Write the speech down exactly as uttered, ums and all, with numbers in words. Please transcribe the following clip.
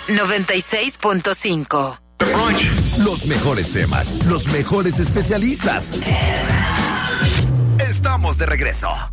noventa y seis punto cinco. Los mejores temas, los mejores especialistas. Estamos de regreso.